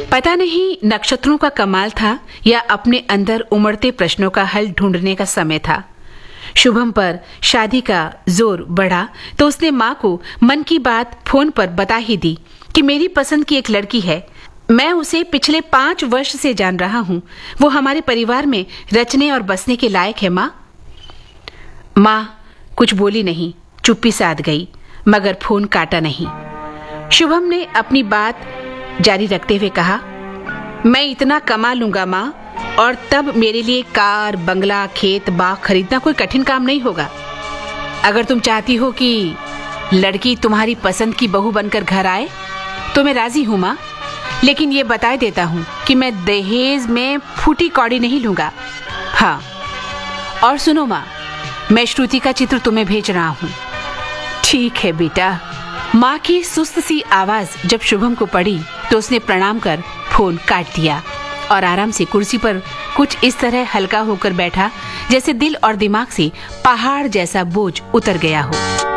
पता नहीं नक्षत्रों का कमाल था या अपने अंदर उमड़ते प्रश्नों का हल ढूंढने का समय था। शुभम पर शादी का जोर बढ़ा तो उसने माँ को मन की बात फोन पर बता ही दी कि मेरी पसंद की एक लड़की है। मैं उसे पिछले 5 वर्ष से जान रहा हूँ। वो हमारे परिवार में रचने और बसने के लायक है। माँ कुछ बोली नहीं, चुप्पी साध गई, मगर फोन काटा नहीं। शुभम ने अपनी बात जारी रखते हुए कहा, मैं इतना कमा लूंगा माँ, और तब मेरे लिए कार, बंगला, खेत, बाग खरीदना कोई कठिन काम नहीं होगा। अगर तुम चाहती हो कि लड़की तुम्हारी पसंद की बहू बनकर घर आए तो मैं राजी हूँ माँ, लेकिन ये बता देता हूँ कि मैं दहेज में फूटी कौड़ी नहीं लूंगा। हाँ, और सुनो माँ, मैं श्रुति का चित्र तुम्हें भेज रहा हूँ। ठीक है बेटा। माँ की सुस्त सी आवाज जब शुभम को पड़ी तो उसने प्रणाम कर फोन काट दिया और आराम से कुर्सी पर कुछ इस तरह हल्का होकर बैठा जैसे दिल और दिमाग से पहाड़ जैसा बोझ उतर गया हो।